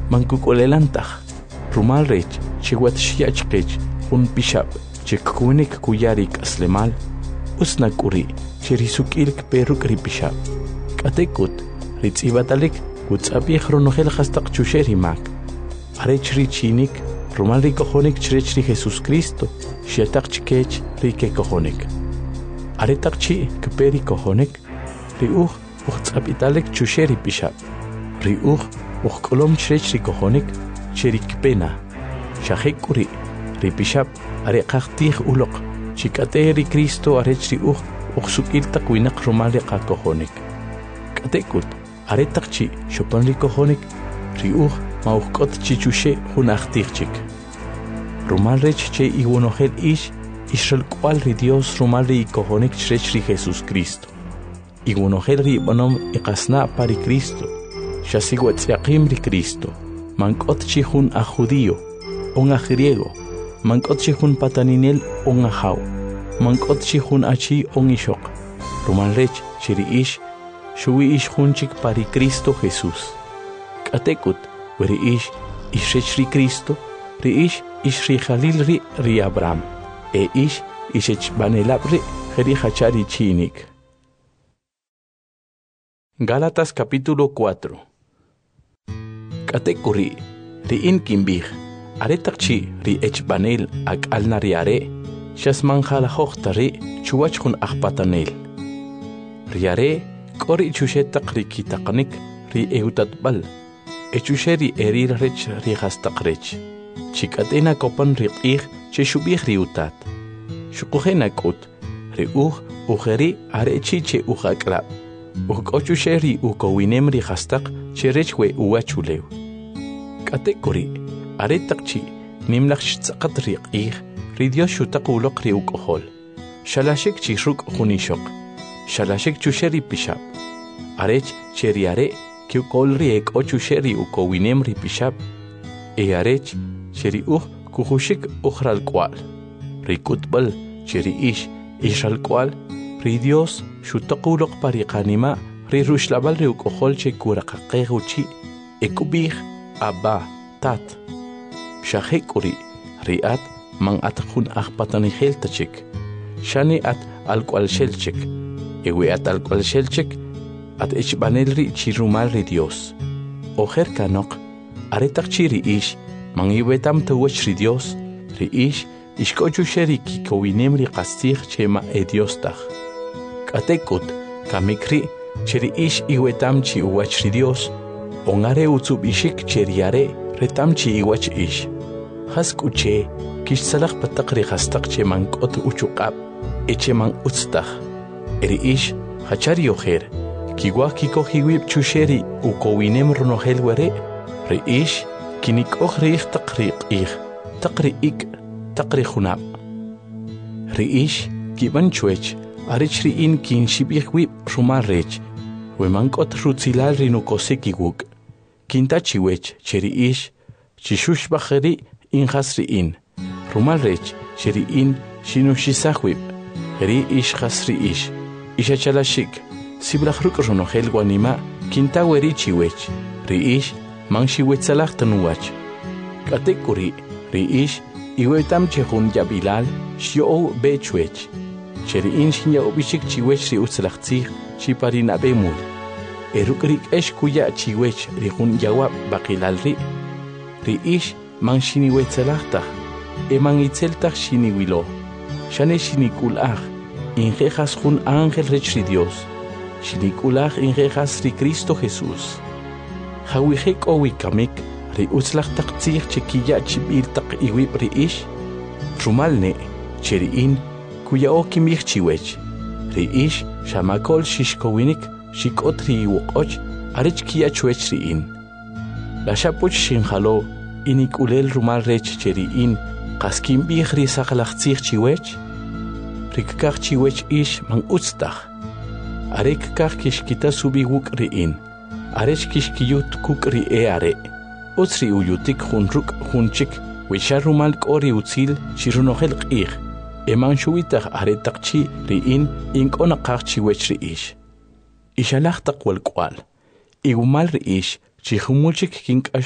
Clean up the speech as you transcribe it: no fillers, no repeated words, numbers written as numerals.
mankukolelantah rumal rech chiwat shiachkech un pishab chekkunik kuyarik aslemal usnakuri chirisukilk peruk ripishab katekut ritzibatalik kutzabih ronohel hastaq chusherimak arech richinik rumal rikohonik chirechri Jesus Cristo shiataq chikech rikekohonik aretaqchi kperi kohonik riuh uhtzabitalek chusheri pishab riuh uqkolom chirechri kohonik cherikpena shahekuri ripishab areqaqtih uloq chikateri Cristo arechri uqsukiltaq winaq rumal riqakohonik katekut aretaqchi shopan rikohonik riuh mauqot chichushe hunaqtijchik rumal rech che iwonohel Israel cual ri Dios rumal ri kohonik chirechri Jesus Cristo iwonohel ri bonom iqasna pari Cristo shasiwatziaqim ri Cristo mankot chihun a judío un a griego mankot chihun pataninel un a jaw mankot chihun achi un ishok rumal rech chiri shuwi hunchik pari Cristo Jesús katekut weri ishechri Cristo ri ishri Jalil ri Abraham ishech banelabri jeri hachari chinik. Gálatas capítulo 4. Katekuri ri inkimbih aretakchi ri echbanel ak alnariare shasman jalahokhtari chuwachhun akpatanel riare kori chushetaq ri kitaqnik ri eutatbal echusheri erir rech ri hastaqrech chikatena kopan ri qih cheshubih ri utat shuqujena kut ri ujeri arechi che ujaklab ukochusheri ukowinem ri hastaq cherechwe uachulew katekuri aretaqchi nimlakh tsaqat ri qih ri Dios shutaqulaq ri ukohol shalashik chiruk junishok shalashik chusheri pishab arech cheriare kiukol ri ekochusheri ukowinem ri pishab arech cheri kuhushik ujral kwal ri kutbal cheri ishal kwal ri Dios shutaqulaq pariqanima ri rushlabal ri ukohol che kuraqaqeguchi ekubih abba tat shahekuri riat man athun akhpatani heltachik shani at alkwal shelchik ewe at alkwal shelchik at echbanel ri chirumal ri Dios ojer kanok aretaq chiri man iwetam tawach ri Dios ri ishkochu sheri kikowinem ri qastig chema Dios tag katekut kamikri cheri iwetam chi uwach ri Dios ongare utsubishik cheriare retam chi iwach haskuche kishsalaq pataqri hastaq cheman qot uchuqab echeman utstag eri hachari ojer kiwa kikohiwib chusheri ukowinem ronohel were ri kinik ojrih taqri taqri khunab ri kiban chuech arichri in kin shibihwib rumal rech wemankot rutzilal rinukosiki wuk kintachi wech cheri chishush bajeri in hasri in rumal rech cheri in shinushisahwib ri hasri ishachalashik sibrajruk ronohel wanima kintaweri chiwech ri man shiwetsalaq tanuwach katekuri ri iwetam chehun yabilal shio bechwech cheri in shinya ubishik chiwech ri utsalaqtzig chiparina bemul erukrik kuya chiwech ri hun yawab baqilal ri man shiniwetsalaqtaq eman itzeltaq shiniwilo shane shinikulaj injejas hun ángel rech ri Dios shinikulaj injejas ri Cristo Jesús hawihek owikamik ri utzlaqtaqtzig chikiya chibirtaq iwib ri rumalne cheri in kuya okimij chiwech ri shamakol shishkowinik shikot ri iwoqoch arech kiya chuech ri in la shapuch shinjalo inikulel rumal rech cheri in qaskim bih ri saqlaqtzig chiwech rikkaq chiwech man utztaq arekkaq kishkita subi wuk ri in arech kishkiyut kuk ri are utzri uyutik junruk junchik wisharumal k'ori utzil shirunohel q'ij eman shuwitaj aretaqchi ri in ink'onaqaq chiwech ri ixalaj taq walk'wal igumal ri chijumulchik kink'ax